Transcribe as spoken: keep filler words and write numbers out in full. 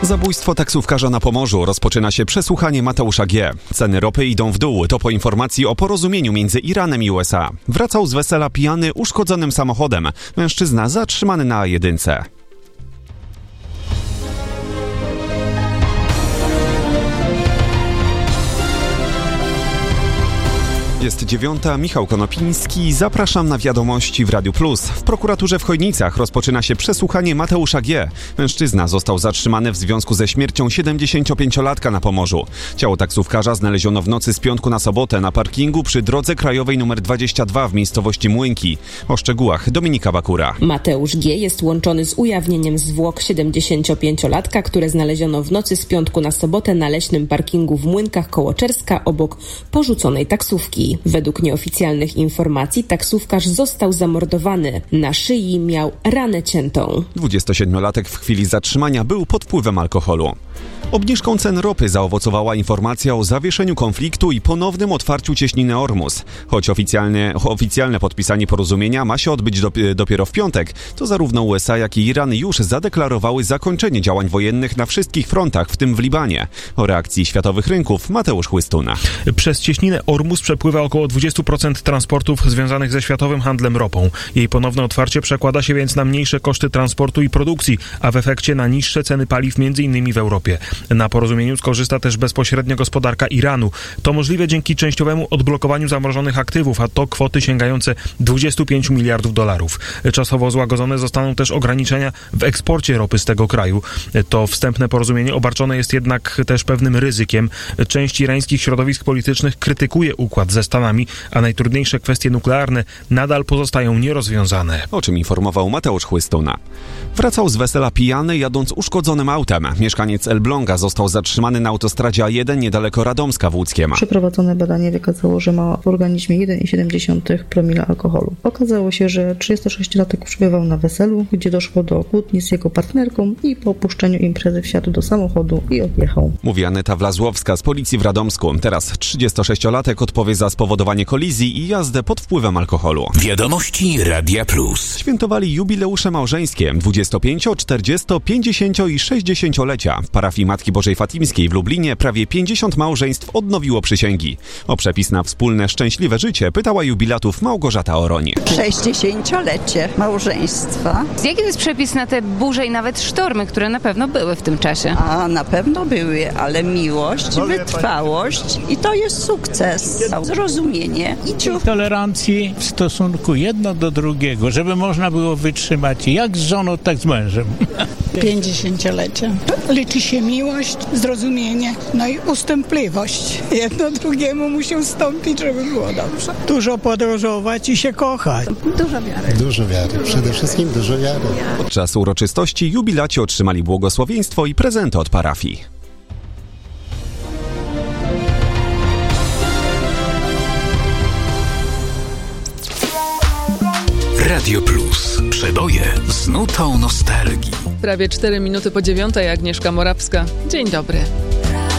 Zabójstwo taksówkarza na Pomorzu. Rozpoczyna się przesłuchanie Mateusza G. Ceny ropy idą w dół. To po informacji o porozumieniu między Iranem i U S A. Wracał z wesela pijany uszkodzonym samochodem. Mężczyzna zatrzymany na A jeden. Jest dziewiąta, Michał Konopiński. Zapraszam na wiadomości w Radiu Plus. W prokuraturze w Chojnicach rozpoczyna się przesłuchanie Mateusza G. Mężczyzna został zatrzymany w związku ze śmiercią siedemdziesięciopięciolatka na Pomorzu. Ciało taksówkarza znaleziono w nocy z piątku na sobotę na parkingu przy drodze krajowej nr dwadzieścia dwa w miejscowości Młynki. O szczegółach Dominika Bakura. Mateusz G. jest łączony z ujawnieniem zwłok siedemdziesięciopięciolatka, które znaleziono w nocy z piątku na sobotę na leśnym parkingu w Młynkach koło Czerska obok porzuconej taksówki. Według nieoficjalnych informacji taksówkarz został zamordowany. Na szyi miał ranę ciętą. dwudziestosiedmiolatek w chwili zatrzymania był pod wpływem alkoholu. Obniżką cen ropy zaowocowała informacja o zawieszeniu konfliktu i ponownym otwarciu cieśniny Ormus. Choć oficjalnie, oficjalne podpisanie porozumienia ma się odbyć do, dopiero w piątek, to zarówno U S A, jak i Iran już zadeklarowały zakończenie działań wojennych na wszystkich frontach, w tym w Libanie. O reakcji światowych rynków Mateusz Chłystuna. Przez cieśninę Ormus przepływa około dwadzieścia procent transportów związanych ze światowym handlem ropą. Jej ponowne otwarcie przekłada się więc na mniejsze koszty transportu i produkcji, a w efekcie na niższe ceny paliw między innymi w Europie. Na porozumieniu skorzysta też bezpośrednio gospodarka Iranu. To możliwe dzięki częściowemu odblokowaniu zamrożonych aktywów, a to kwoty sięgające dwadzieścia pięć miliardów dolarów. Czasowo złagodzone zostaną też ograniczenia w eksporcie ropy z tego kraju. To wstępne porozumienie obarczone jest jednak też pewnym ryzykiem. Część irańskich środowisk politycznych krytykuje układ ze Stanami, a najtrudniejsze kwestie nuklearne nadal pozostają nierozwiązane. O czym informował Mateusz Chłystuna. Wracał z wesela pijany, jadąc uszkodzonym autem. Mieszkaniec Elbląga został zatrzymany na autostradzie A jeden niedaleko Radomska w Łódzkiem. Przeprowadzone badanie wykazało, że ma w organizmie jeden przecinek siedem promila alkoholu. Okazało się, że trzydziestosześciolatek przebywał na weselu, gdzie doszło do kłótni z jego partnerką i po opuszczeniu imprezy wsiadł do samochodu i odjechał. Mówi Aneta Wlazłowska z policji w Radomsku. Teraz trzydziestosześciolatek odpowie za spowodowanie kolizji i jazdę pod wpływem alkoholu. Wiadomości Radia Plus. Świętowali jubileusze małżeńskie dwudziesto pięć, czterdzieści, pięćdziesiąt i sześćdziesięciolecia. W parafii Matki Bożej Fatimskiej w Lublinie prawie pięćdziesiąt małżeństw odnowiło przysięgi. O przepis na wspólne, szczęśliwe życie pytała jubilatów Małgorzata Oroń. sześćdziesięciolecie małżeństwa. Jaki jest przepis na te burze i nawet sztormy, które na pewno były w tym czasie? A na pewno były, ale miłość, wytrwałość i to jest sukces. Zrozumienie i ciuch. Tolerancji w stosunku jedno do drugiego, żeby można było wytrzymać jak z żoną, tak z mężem. pięćdziesięciolecie. Liczy się miłość, zrozumienie, no i ustępliwość. Jedno drugiemu musi ustąpić, żeby było dobrze. Dużo podróżować i się kochać. Dużo wiary. Dużo wiary. Przede wszystkim dużo wiary. Podczas uroczystości jubilaci otrzymali błogosławieństwo i prezenty od parafii. Radio Plus. Przeboje z nutą nostalgii. Prawie cztery minuty po dziewiątej, Agnieszka Morawska. Dzień dobry.